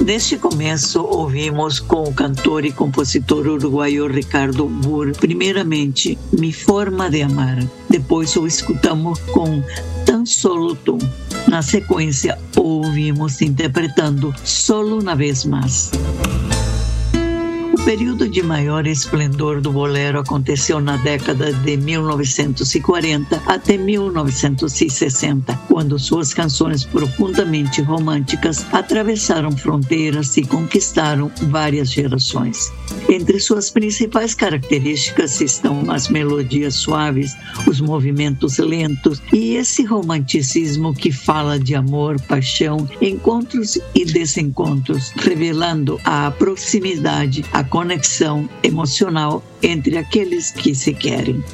Neste começo, ouvimos com o cantor e compositor uruguaio Ricardo Burr, primeiramente, Mi Forma de Amar. Depois o escutamos com Tan Solo Tú. Na sequência, ouvimos interpretando Solo Una Vez Más. O período de maior esplendor do bolero aconteceu na década de 1940 até 1960, quando suas canções profundamente românticas atravessaram fronteiras e conquistaram várias gerações. Entre suas principais características estão as melodias suaves, os movimentos lentos e esse romanticismo que fala de amor, paixão, encontros e desencontros, revelando a proximidade, a conexão emocional entre aqueles que se querem.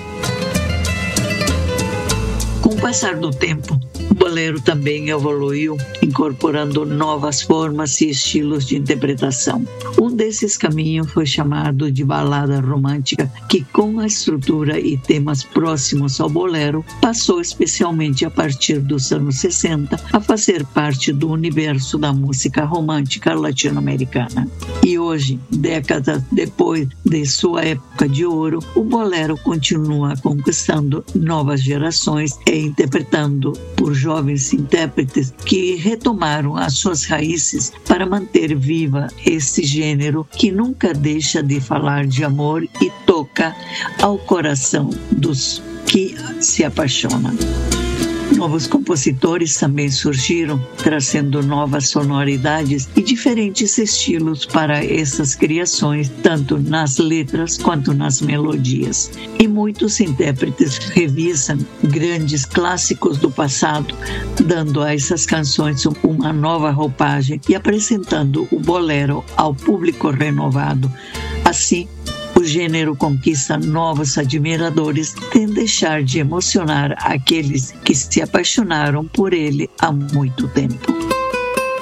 Com o passar do tempo, o bolero também evoluiu, incorporando novas formas e estilos de interpretação. Um desses caminhos foi chamado de balada romântica, que com a estrutura e temas próximos ao bolero, passou especialmente a partir dos anos 60 a fazer parte do universo da música romântica latino-americana. E hoje, décadas depois de sua época de ouro, o bolero continua conquistando novas gerações e interpretando por jovens intérpretes que retomaram as suas raízes para manter viva esse gênero que nunca deixa de falar de amor e toca ao coração dos que se apaixonam. Novos compositores também surgiram, trazendo novas sonoridades e diferentes estilos para essas criações, tanto nas letras quanto nas melodias. E muitos intérpretes revisam grandes clássicos do passado, dando a essas canções uma nova roupagem e apresentando o bolero ao público renovado. Assim, o gênero conquista novos admiradores sem deixar de emocionar aqueles que se apaixonaram por ele há muito tempo.